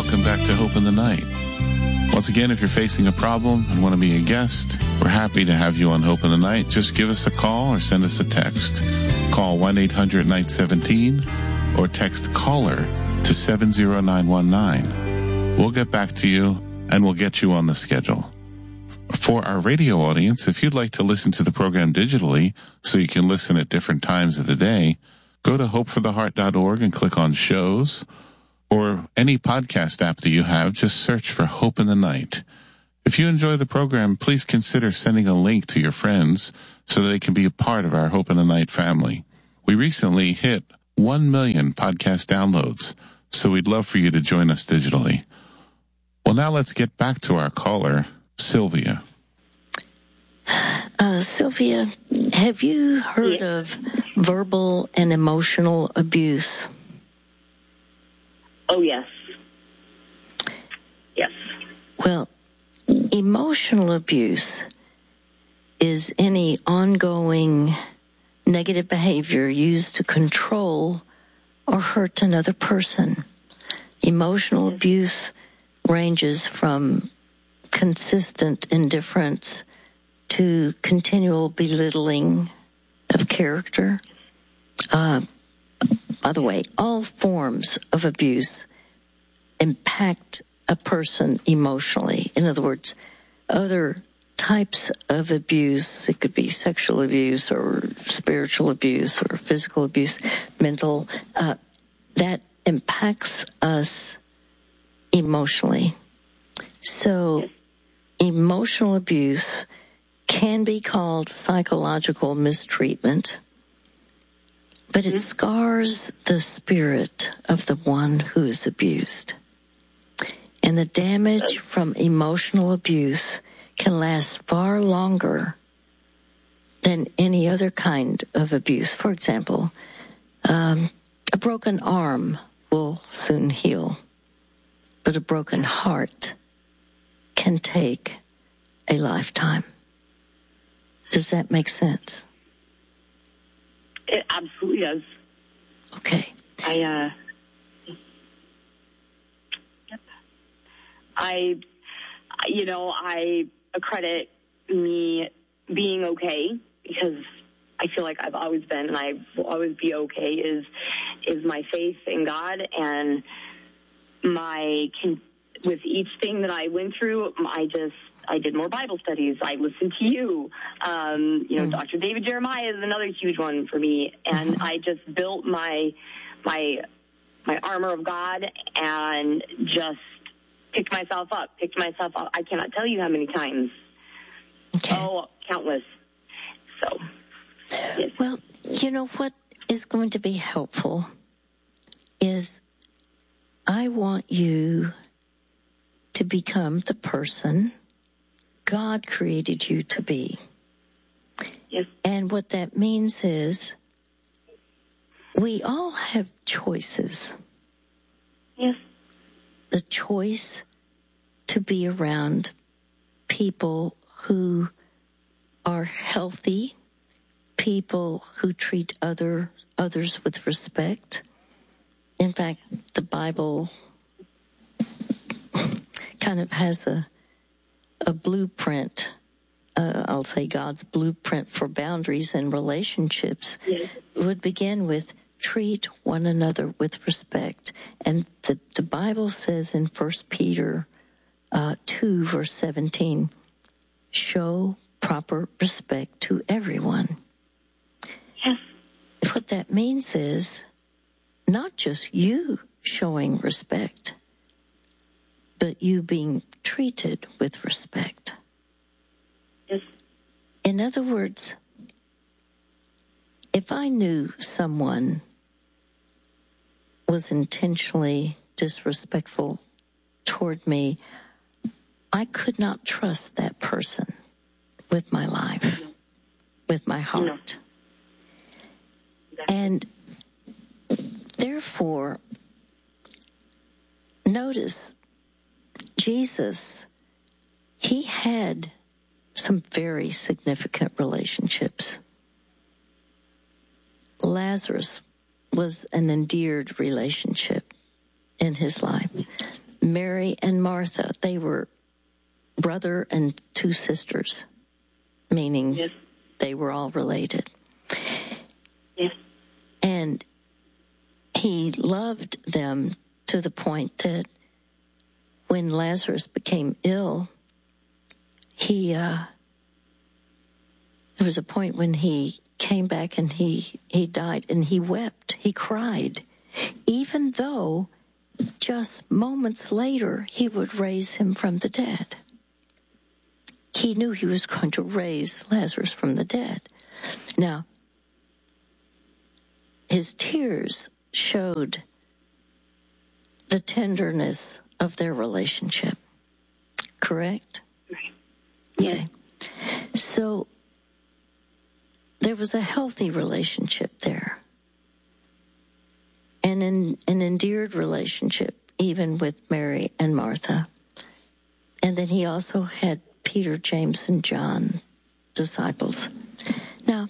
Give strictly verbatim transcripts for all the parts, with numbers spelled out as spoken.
welcome back to Hope in the Night. Once again, if you're facing a problem and want to be a guest, we're happy to have you on Hope in the Night. Just give us a call or send us a text. Call one eight hundred night seventeen or text CALLER to seven zero nine one nine. We'll get back to you and we'll get you on the schedule. For our radio audience, if you'd like to listen to the program digitally so you can listen at different times of the day, go to hope for the heart dot org and click on shows, or any podcast app that you have, just search for Hope in the Night. If you enjoy the program, please consider sending a link to your friends so that they can be a part of our Hope in the Night family. We recently hit one million podcast downloads, so we'd love for you to join us digitally. Well, now let's get back to our caller, Sylvia. Uh, Sylvia, have you heard Yeah. of verbal and emotional abuse? Oh, yes. Yes. Well, emotional abuse is any ongoing negative behavior used to control or hurt another person. Emotional abuse ranges from consistent indifference to continual belittling of character. Uh, by the way, all forms of abuse impact a person emotionally. In other words, other types of abuse, it could be sexual abuse or spiritual abuse or physical abuse, mental, uh, that impacts us emotionally. So emotional abuse can be called psychological mistreatment, but it scars the spirit of the one who is abused. And the damage from emotional abuse can last far longer than any other kind of abuse. For example, um, a broken arm will soon heal, but a broken heart can take a lifetime. Does that make sense? It absolutely does. Okay. I, uh, yep. I, you know, I accredit me being okay because I feel like I've always been and I will always be okay is, is my faith in God and my, with each thing that I went through, I just, I did more Bible studies. I listened to you. Um, you know, mm. Doctor David Jeremiah is another huge one for me. And mm-hmm. I just built my, my, my armor of God and just picked myself up, picked myself up. I cannot tell you how many times. Okay. Oh, countless. So, yes. Well, you know what is going to be helpful is I want you to become the person God created you to be. Yes. And what that means is we all have choices. Yes. The choice to be around people who are healthy, people who treat other others with respect. In fact, the Bible kind of has a a blueprint, uh, I'll say God's blueprint for boundaries and relationships. Yes. Would begin with treat one another with respect. And the, the Bible says in First Peter uh, two, verse seventeen, show proper respect to everyone. Yes. What that means is not just you showing respect, but you being treated with respect. Yes. In other words, if I knew someone was intentionally disrespectful toward me, I could not trust that person with my life, with my heart. And therefore, notice Jesus, he had some very significant relationships. Lazarus was an endeared relationship in his life. Mary and Martha, they were brother and two sisters, meaning yes. they were all related. Yes. And he loved them to the point that when Lazarus became ill, he, uh, there was a point when he came back and he, he died and he wept, he cried, even though just moments later he would raise him from the dead. He knew he was going to raise Lazarus from the dead. Now, his tears showed the tenderness of their relationship. Correct? Right. Okay. So there was a healthy relationship there. And an, an endeared relationship, even with Mary and Martha. And then he also had Peter, James, and John, disciples. Now,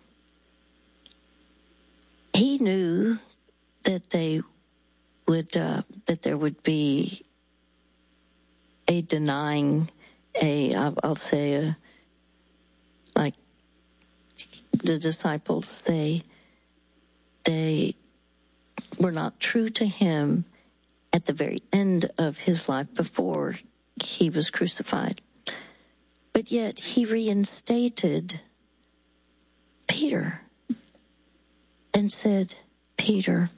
he knew that they would, uh, that there would be a denying, a, I'll, I'll say, a, like the disciples, they, they were not true to him at the very end of his life before he was crucified. But yet he reinstated Peter and said, Peter,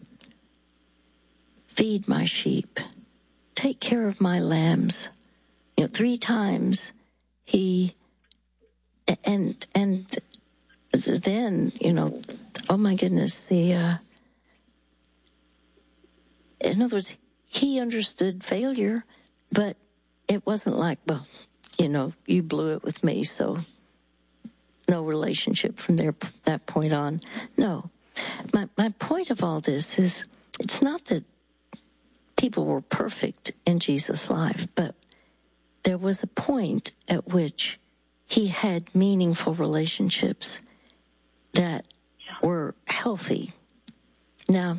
feed my sheep, take care of my lambs. You know, three times he, and, and then, you know, oh my goodness, the, uh, in other words, he understood failure, but it wasn't like, well, you know, you blew it with me, so no relationship from there, that point on. No. My, my point of all this is, it's not that people were perfect in Jesus' life, but there was a point at which he had meaningful relationships that were healthy. Now,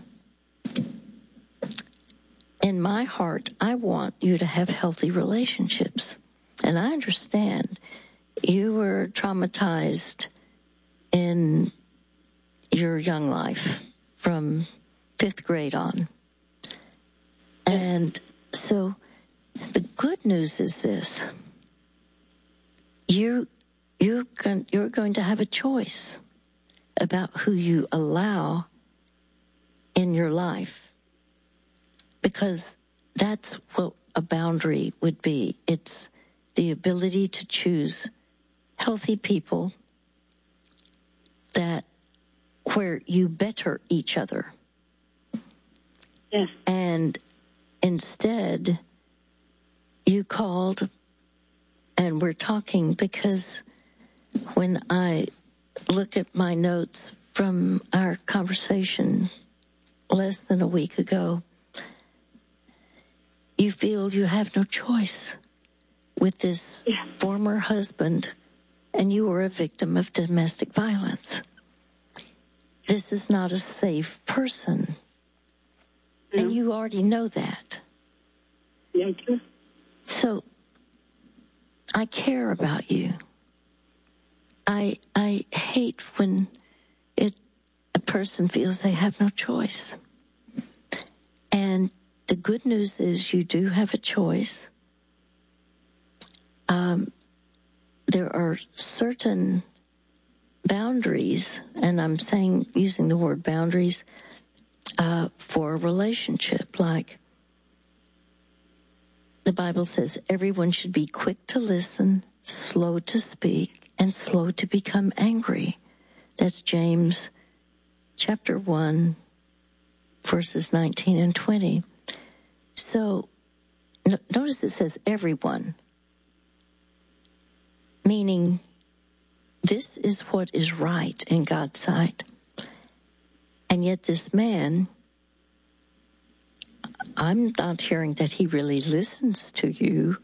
in my heart, I want you to have healthy relationships. And I understand you were traumatized in your young life from fifth grade on. And so the good news is this. You, you can, you're going to have a choice about who you allow in your life, because that's what a boundary would be. It's the ability to choose healthy people that where you better each other. Yes. And instead, you called, and we're talking because when I look at my notes from our conversation less than a week ago, you feel you have no choice with this yeah. former husband, and you were a victim of domestic violence. This is not a safe person. No. And you already know that. Yeah, I do. So, I care about you. I I hate when it a person feels they have no choice. And the good news is you do have a choice. Um, there are certain boundaries, and I'm saying, using the word boundaries, uh, for a relationship. Like the Bible says, everyone should be quick to listen, slow to speak, and slow to become angry. That's James chapter one, verses nineteen and twenty. So, no, notice it says everyone, meaning this is what is right in God's sight. And yet this man, I'm not hearing that he really listens to you,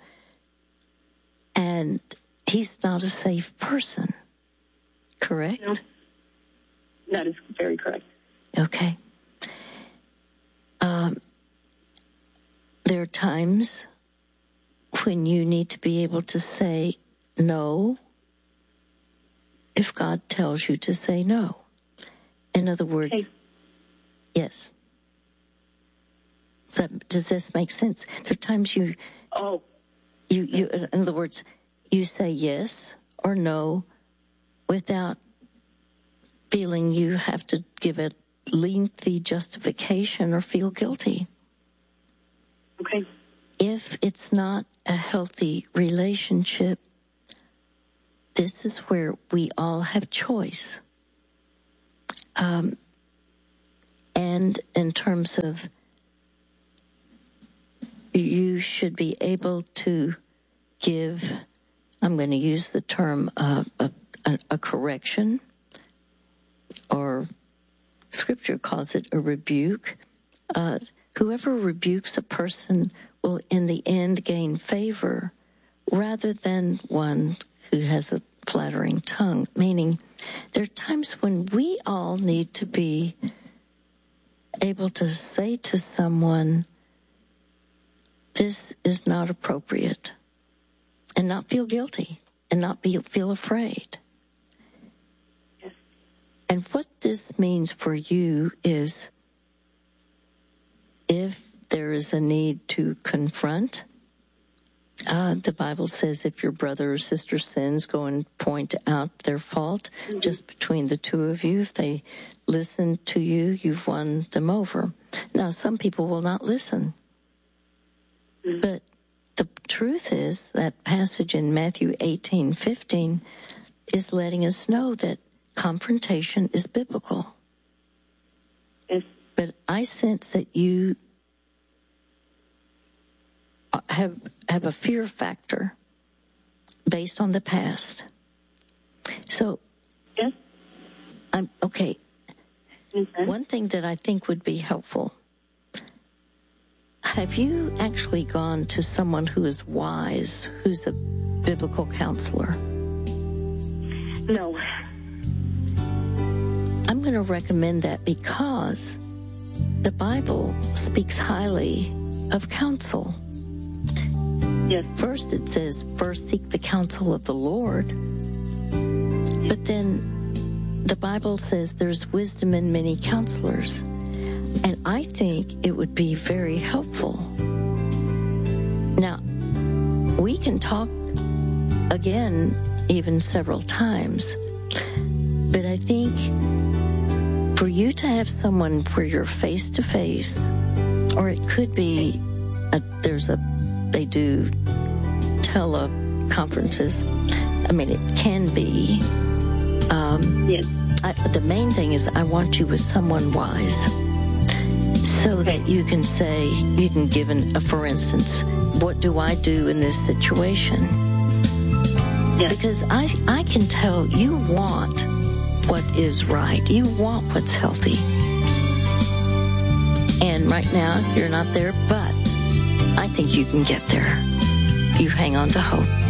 and he's not a safe person, correct? No. That is very correct. Okay. Um, there are times when you need to be able to say no if God tells you to say no. In other words, Okay. yes. Does, that, does this make sense? There are times you, Oh, you, you, in other words, you say yes or no without feeling you have to give a lengthy justification or feel guilty. okay. If it's not a healthy relationship, this is where we all have choice. Um, and in terms of, you should be able to give, I'm going to use the term uh, a, a, a correction, or Scripture calls it a rebuke. Uh, whoever rebukes a person will in the end gain favor rather than one who has a flattering tongue, meaning there are times when we all need to be able to say to someone, this is not appropriate, and not feel guilty and not be, feel afraid. Yes. And what this means for you is if there is a need to confront, uh, the Bible says if your brother or sister sins, go and point out their fault mm-hmm. just between the two of you. If they listen to you, you've won them over. Now, some people will not listen. Mm-hmm. But the truth is that passage in Matthew eighteen fifteen is letting us know that confrontation is biblical. Yes. But I sense that you have have a fear factor based on the past. So, yes. I'm okay. Okay. One thing that I think would be helpful. Have you actually gone to someone who is wise, who's a biblical counselor? No. I'm going to recommend that because the Bible speaks highly of counsel. Yes. First it says, first seek the counsel of the Lord. But then the Bible says there's wisdom in many counselors. And I think it would be very helpful. Now, we can talk again even several times, but I think for you to have someone where you're face to face, or it could be a, there's a they do teleconferences. I mean, it can be. Um, yes. I, the main thing is I want you with someone wise. So that you can say, you can give an, a, for instance, what do I do in this situation? Yes. Because I, I can tell you want what is right. You want what's healthy. And right now, you're not there, but I think you can get there. You hang on to hope.